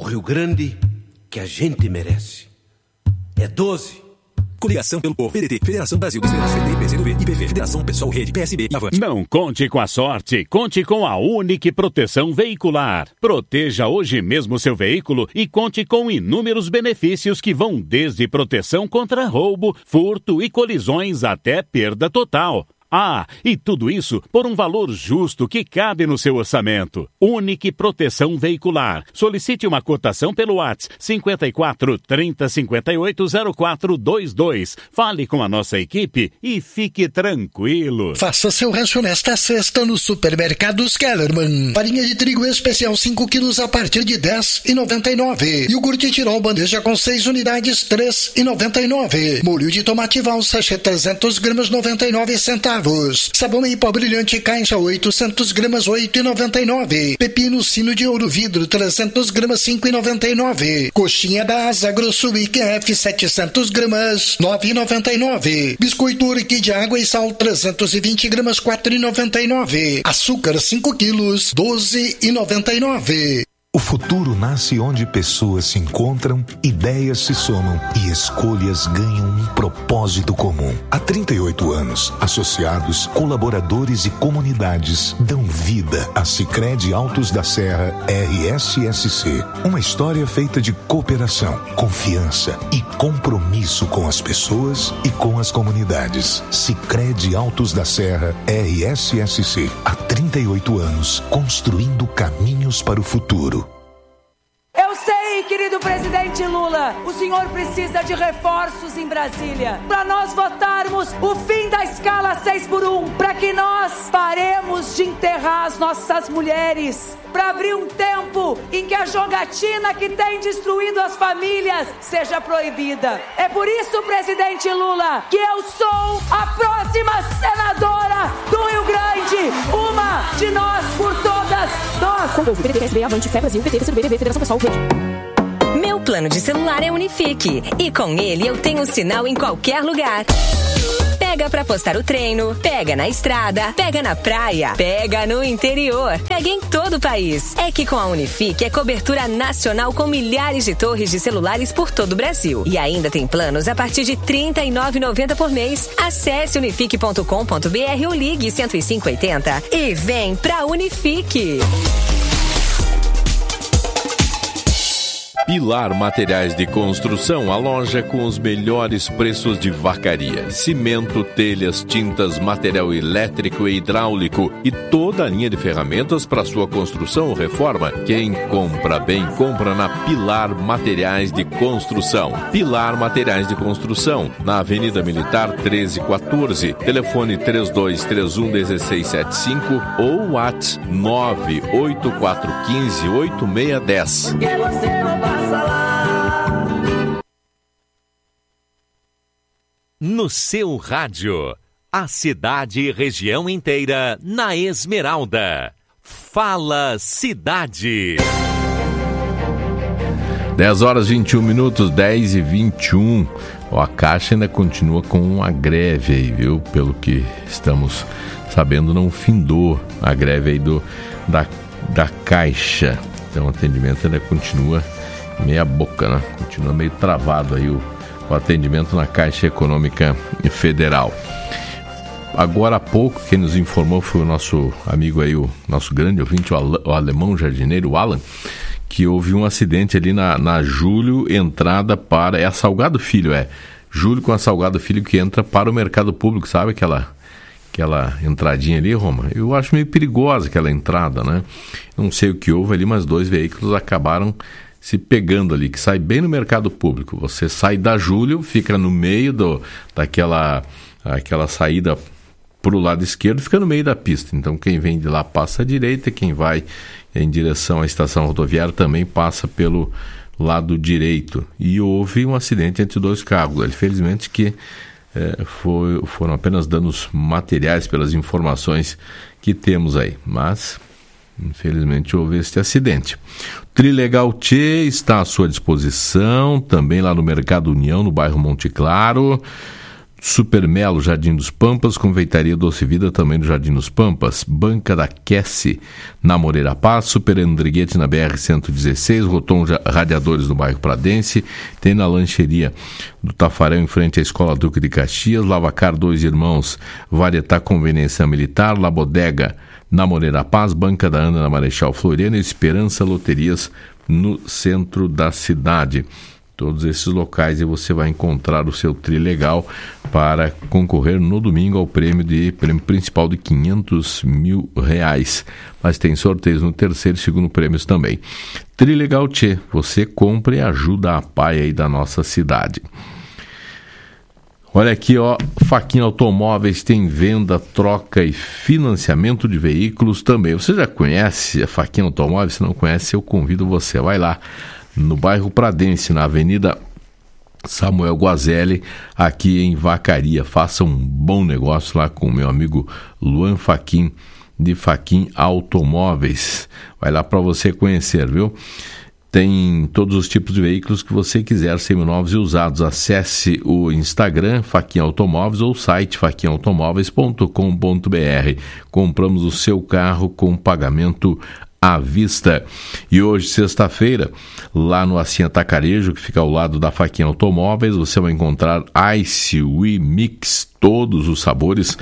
Rio Grande que a gente merece. É 12. Coligação pelo Povo, PDT, Federação Brasil dos Vereadores, FDP, PCdoB, IPV, Federação Pessoal, Rede, PSB e Avante. Não conte com a sorte, conte com a Unique Proteção Veicular. Proteja hoje mesmo seu veículo e conte com inúmeros benefícios que vão desde proteção contra roubo, furto e colisões até perda total. Ah, e tudo isso por um valor justo que cabe no seu orçamento. Unique Proteção Veicular. Solicite uma cotação pelo WhatsApp 54 30 58 0422. Fale com a nossa equipe e fique tranquilo. Faça seu rancho nesta sexta no Supermercados Kellerman. Farinha de trigo especial 5 quilos a partir de R$10,99. Iogurte Tirol bandeja com 6 unidades R$3,99. Molho de tomate Val sachê 300 gramas 99 centavos. Sabão em pó brilhante caixa 800 gramas 8,99. Pepino sino de ouro vidro 300 gramas 5,99. Coxinha da Asa Grosso IQF 700 gramas 9,99. Biscoito Urque de água e sal 320 gramas 4,99. Açúcar 5 quilos 12,99. O futuro nasce onde pessoas se encontram, ideias se somam e escolhas ganham um propósito comum. Há 38 anos, associados, colaboradores e comunidades dão vida a Sicredi Altos da Serra RSSC. Uma história feita de cooperação, confiança e compromisso com as pessoas e com as comunidades. Sicredi Altos da Serra RSSC. Há 38 anos, construindo caminhos para o futuro. Eu sei, querido presidente Lula, o senhor precisa de reforços em Brasília para nós votarmos o fim da escala 6x1, para que nós paremos de enterrar as nossas mulheres, para abrir um tempo em que a jogatina que tem destruído as famílias seja proibida. É por isso, presidente Lula, que eu sou a próxima senadora do Rio Grande, uma de nós por todas nós. Com o PDT, PSB, Avante, Fé Brasil, PT, PCdoB, BV, Federação Pessoal, Rede. Meu plano de celular é Unifique e com ele eu tenho sinal em qualquer lugar. Pega pra postar o treino, pega na estrada, pega na praia, pega no interior, pega em todo o país. É que com a Unifique é cobertura nacional com milhares de torres de celulares por todo o Brasil. E ainda tem planos a partir de R$ 39,90 por mês. Acesse unifique.com.br ou ligue 10580 e vem pra Unifique. Pilar Materiais de Construção, a loja com os melhores preços de vacaria. Cimento, telhas, tintas, material elétrico e hidráulico e toda a linha de ferramentas para sua construção ou reforma. Quem compra bem, compra na Pilar Materiais de Construção. Pilar Materiais de Construção, na Avenida Militar 1314, telefone 3231-1675 ou WhatsApp 98415-8610. No seu rádio, a cidade e região inteira na Esmeralda. Fala Cidade. 10 horas 21 minutos, 10 e 21. A Caixa ainda continua com a greve aí, viu? Pelo que estamos sabendo, não findou a greve aí da Caixa. Então o atendimento ainda continua meia boca, né? Continua meio travado aí o atendimento na Caixa Econômica Federal. Agora há pouco, quem nos informou foi o nosso amigo aí, o nosso grande ouvinte, o alemão jardineiro, o Alan, que houve um acidente ali na Júlio, entrada para... É a Salgado Filho, Júlio com a Salgado Filho, que entra para o mercado público, sabe aquela entradinha ali, Roma? Eu acho meio perigosa aquela entrada, né? Não sei o que houve ali, mas 2 veículos acabaram se pegando ali, que sai bem no mercado público. Você sai da Júlio, fica no meio daquela saída para o lado esquerdo, fica no meio da pista. Então quem vem de lá passa à direita, quem vai em direção à estação rodoviária também passa pelo lado direito. E houve um acidente entre 2 carros. Infelizmente que foram apenas danos materiais pelas informações que temos aí, mas infelizmente houve este acidente. O Trilegal Tchê está à sua disposição, também lá no Mercado União, no bairro Monte Claro. Supermelo, Jardim dos Pampas, Confeitaria Doce Vida também no Jardim dos Pampas, Banca da Quesse na Moreira Paz, Super Andriguete na BR-116, Rotom Radiadores no bairro Pradense, tem na lancheria do Tafarel em frente à Escola Duque de Caxias, Lavacar Dois Irmãos, Varietá Conveniência Militar, La Bodega na Moreira Paz, Banca da Ana na Marechal Floriano e Esperança Loterias no centro da cidade. Todos esses locais e você vai encontrar o seu Trilegal para concorrer no domingo ao prêmio principal de R$500 mil. Mas tem sorteios no terceiro e segundo prêmios também. Trilegal Tchê, você compra e ajuda a PAI aí da nossa cidade. Olha aqui, ó, Faquin Automóveis tem venda, troca e financiamento de veículos também. Você já conhece a Faquin Automóveis? Se não conhece, eu convido você. Vai lá no bairro Pradense, na Avenida Samuel Guazelli, aqui em Vacaria. Faça um bom negócio lá com o meu amigo Luan Faquin, de Faquin Automóveis. Vai lá para você conhecer, viu? Tem todos os tipos de veículos que você quiser, seminovos e usados. Acesse o Instagram Faquin Automóveis ou o site faquinautomóveis.com.br. Compramos o seu carro com pagamento à vista. E hoje, sexta-feira, lá no Assim Atacarejo, que fica ao lado da Faquin Automóveis, você vai encontrar Ice We Mix, todos os sabores,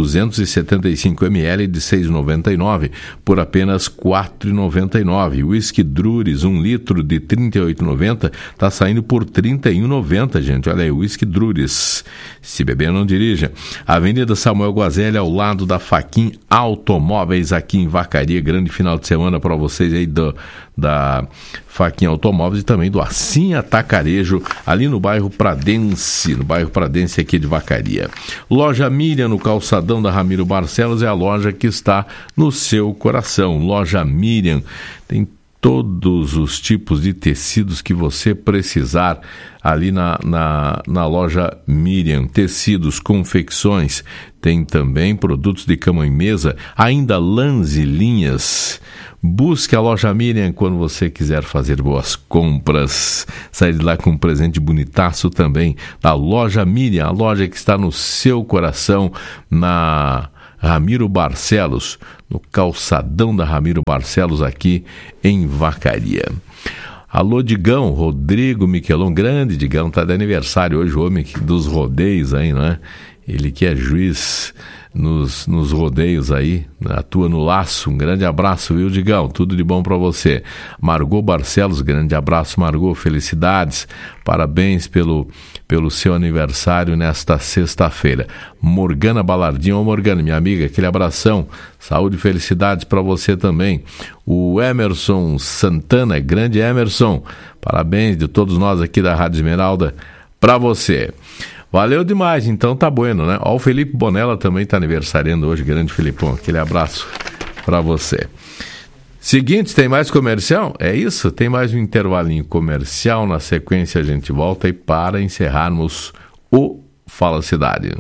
275 ml de R$ 6,99 por apenas R$ 4,99. Whisky Drures, 1 litro de R$ 38,90, está saindo por R$ 31,90, gente. Olha aí, Whisky Drures. Se beber, não dirija. Avenida Samuel Guazelli, ao lado da Faquin Automóveis, aqui em Vacaria. Grande final de semana para vocês aí da Faquin Automóveis e também do Assim Atacarejo, ali no bairro Pradense, aqui de Vacaria. Loja Miriam, no calçadão da Ramiro Barcelos, é a loja que está no seu coração. Loja Miriam tem todos os tipos de tecidos que você precisar ali na loja Miriam. Tecidos, confecções, tem também produtos de cama e mesa, ainda lãs e linhas. Busque a loja Miriam quando você quiser fazer boas compras. Sair de lá com um presente bonitaço também da loja Miriam, a loja que está no seu coração, na Ramiro Barcelos, no calçadão da Ramiro Barcelos, aqui em Vacaria. Alô, Digão, Rodrigo Miquelon, grande Digão, está de aniversário hoje, o homem dos rodeios aí, não é? Ele que é juiz nos rodeios aí, atua no laço. Um grande abraço, viu, Digão? Tudo de bom para você. Margot Barcelos, grande abraço, Margot, felicidades, parabéns pelo seu aniversário nesta sexta-feira. Morgana Balardim, ô Morgana, minha amiga, aquele abração, saúde e felicidades para você também. O Emerson Santana, grande Emerson, parabéns de todos nós aqui da Rádio Esmeralda para você. Valeu demais, então tá bueno, né? Ó, o Felipe Bonella também tá aniversariando hoje, grande Felipão, aquele abraço pra você. Seguinte, tem mais comercial? É isso? Tem mais um intervalinho comercial, na sequência a gente volta e para encerrarmos o Fala Cidade.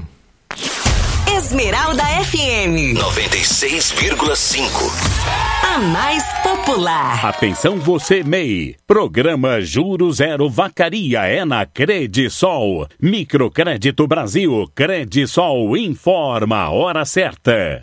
Esmeralda FM 96,5. A mais popular. Atenção você, MEI. Programa Juro Zero Vacaria é na Credisol. Microcrédito Brasil. Credisol informa a hora certa.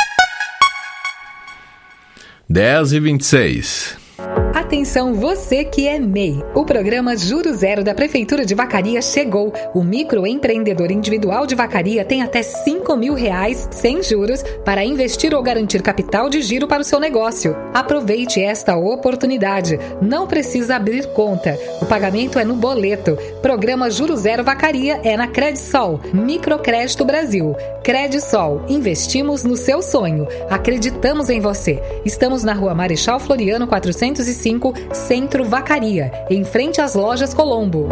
10h26. Atenção você que é MEI. O programa Juro Zero da Prefeitura de Vacaria chegou. O microempreendedor individual de Vacaria tem até R$5.000 sem juros para investir ou garantir capital de giro para o seu negócio. Aproveite esta oportunidade. Não precisa abrir conta. O pagamento é no boleto. Programa Juro Zero Vacaria é na Credisol. Microcrédito Brasil. Credisol. Investimos no seu sonho. Acreditamos em você. Estamos na Rua Marechal Floriano 405, Centro Vacaria, em frente às lojas Colombo.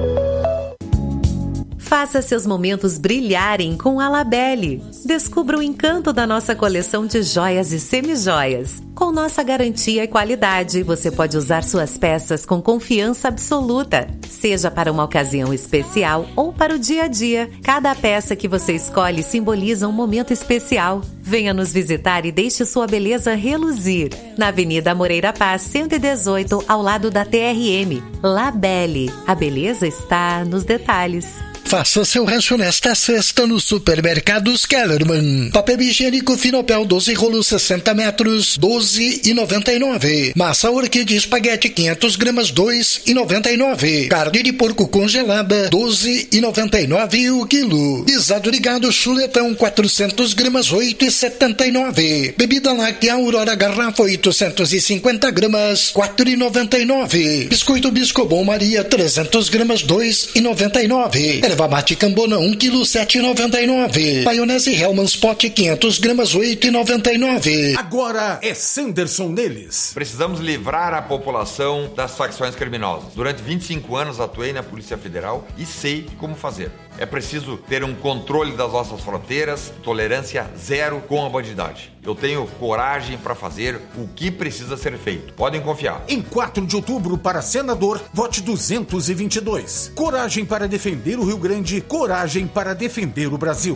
Faça seus momentos brilharem com a Labelle. Descubra o encanto da nossa coleção de joias e semijoias. Com nossa garantia e qualidade, você pode usar suas peças com confiança absoluta. Seja para uma ocasião especial ou para o dia a dia, cada peça que você escolhe simboliza um momento especial. Venha nos visitar e deixe sua beleza reluzir. Na Avenida Moreira Paz, 118, ao lado da TRM. Labelle. A beleza está nos detalhes. Faça seu rancho nesta sexta no Supermercados Kellerman. Papel higiênico Finopel 12 rolos 60 metros, 12,99. Massa orquídea espaguete 500 gramas, 2,99. Carne de porco congelada, 12,99 o quilo. Guisado de gado chuletão 400 gramas, 8,79. Bebida láctea Aurora garrafa 850 gramas, 4,99. Biscoito Biscobon Maria 300 gramas, 2,99. Erva mate Cambona 1 kg, 7,99. Maionese Hellmann's Pot 500 gramas, 8,99. Agora é Sanderson neles. Precisamos livrar a população das facções criminosas. Durante 25 anos atuei na Polícia Federal e sei como fazer. É preciso ter um controle das nossas fronteiras, tolerância zero com a bandidagem. Eu tenho coragem para fazer o que precisa ser feito. Podem confiar. Em 4 de outubro, para senador, vote 222. Coragem para defender o Rio Grande, coragem para defender o Brasil.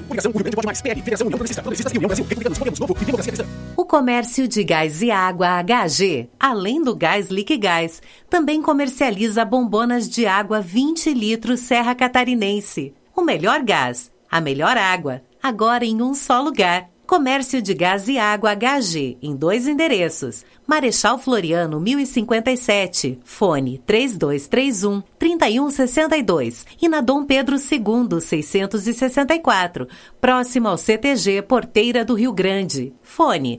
O comércio de gás e água HG, além do gás Liquigás, também comercializa bombonas de água 20 litros Serra Catarinense. O melhor gás, a melhor água, agora em um só lugar. Comércio de Gás e Água HG, em 2 endereços. Marechal Floriano, 1057, fone 3231-3162. E na Dom Pedro II, 664, próximo ao CTG Porteira do Rio Grande. Fone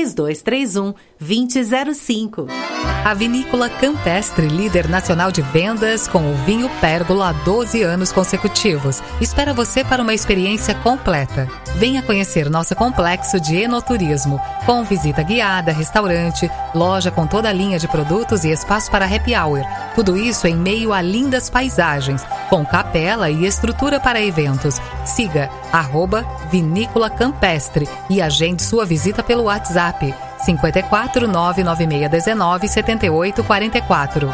3231-2005. A Vinícola Campestre, líder nacional de vendas com o vinho Pérgola há 12 anos consecutivos, espera você para uma experiência completa. Venha conhecer nosso complexo de enoturismo, com visita guiada, restaurante, loja com toda a linha de produtos e espaço para happy hour. Tudo isso em meio a lindas paisagens, com capela e estrutura para eventos. Siga @Vinícola Campestre e agende sua visita pelo WhatsApp 54 99619 7844.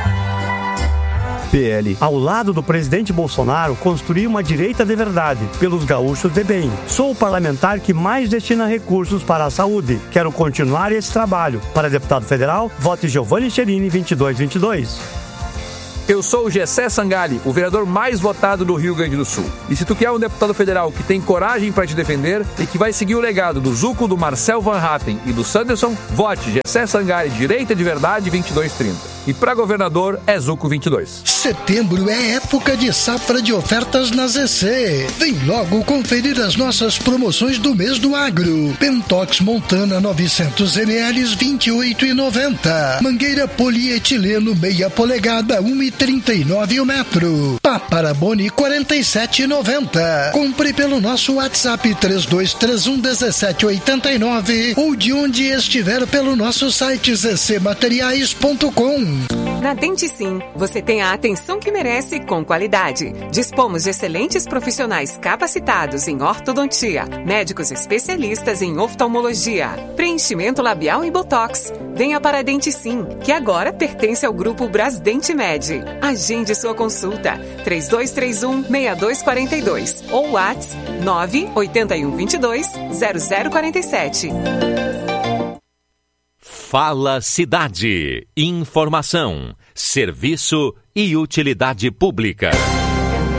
PL, ao lado do presidente Bolsonaro, construir uma direita de verdade, pelos gaúchos de bem. Sou o parlamentar que mais destina recursos para a saúde. Quero continuar esse trabalho. Para deputado federal, vote Giovanni Cherini 2222. Eu sou o Gessé Sangali, o vereador mais votado do Rio Grande do Sul. E se tu quer um deputado federal que tem coragem para te defender e que vai seguir o legado do Zuco, do Marcel Van Hatten e do Sanderson, vote Gessé Sangali, direita de verdade 2230. E para governador é Zuco 22. Setembro é época de safra de ofertas na ZC. Vem logo conferir as nossas promoções do mês do agro. Pentox Montana 900 ml 28,90. Mangueira polietileno meia polegada 1,39 o metro. Paparaboni 47,90. Compre pelo nosso WhatsApp 32311789 ou de onde estiver pelo nosso site zcmateriais.com. Na Dente Sim, você tem a atenção que merece com qualidade. Dispomos de excelentes profissionais capacitados em ortodontia, médicos especialistas em oftalmologia, preenchimento labial e botox. Venha para a Dente Sim, que agora pertence ao grupo Brasdente Med. Agende sua consulta 3231-6242 ou WhatsApp 98122-0047. Fala Cidade. Informação, serviço e utilidade pública.